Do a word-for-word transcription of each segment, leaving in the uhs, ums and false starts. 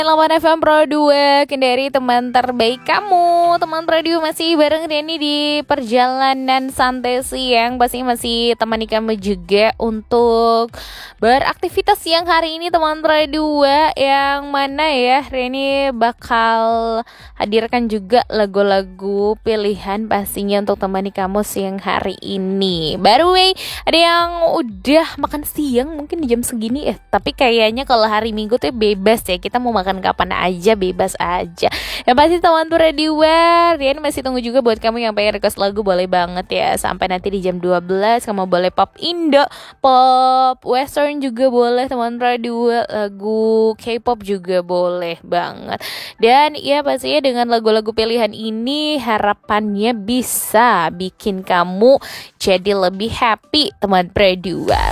delapan F M Pro dua, Kendari teman terbaik kamu. Teman Pro dua masih bareng Reni di perjalanan santai siang. Pasti masih temani kamu juga untuk beraktivitas siang hari ini teman Pro dua. Yang mana ya, Reni bakal hadirkan juga lagu-lagu pilihan pastinya untuk temani kamu siang hari ini. By the way, ada yang udah makan siang mungkin di jam segini ya. Tapi kayaknya kalau hari Minggu tuh bebas ya, kita mau makan kapan aja, bebas aja. Yang pasti teman Pura Dua, Rian masih tunggu juga buat kamu yang pengen request lagu, boleh banget ya. Sampai nanti di jam dua belas kamu boleh pop Indo, pop western juga boleh teman Pura Dua, lagu K-pop juga boleh banget. Dan ya pastinya dengan lagu-lagu pilihan ini harapannya bisa bikin kamu jadi lebih happy teman Pura Dua.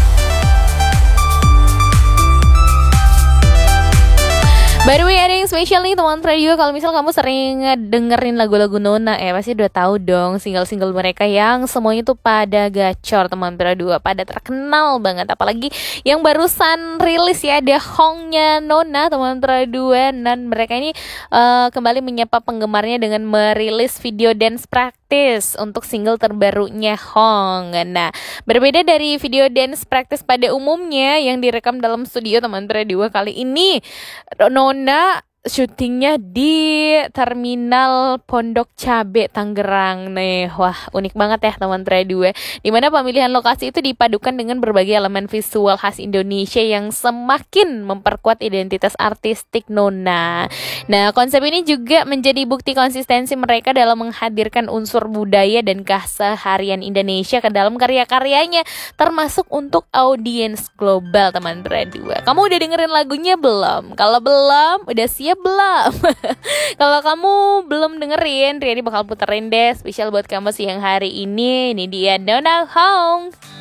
By the way, ada yang spesial nih teman radio. Kalau misal kamu sering dengerin lagu-lagu Nona, eh pasti udah tahu dong single-single mereka yang semuanya tuh pada gacor teman radio, pada terkenal banget. Apalagi yang barusan rilis ya, ada Hongnya Nona teman radio. Dan mereka ini uh, kembali menyapa penggemarnya dengan merilis video dance practice untuk single terbarunya Hong. Nah, berbeda dari video dance practice pada umumnya yang direkam dalam studio teman radio, kali ini Nona syutingnya di Terminal Pondok Cabe Tangerang nih. Wah, unik banget ya teman dua. Dimana pemilihan lokasi itu dipadukan dengan berbagai elemen visual khas Indonesia yang semakin memperkuat identitas artistik Nona. Nah, konsep ini juga menjadi bukti konsistensi mereka dalam menghadirkan unsur budaya dan keseharian Indonesia ke dalam karya-karyanya, termasuk untuk audiens global teman dua. Kamu udah dengerin lagunya belum? Kalau belum, udah siap belum? Kalau kamu belum dengerin, Riani bakal puterin deh spesial buat kamu siang hari ini. Ini dia Nona Hong.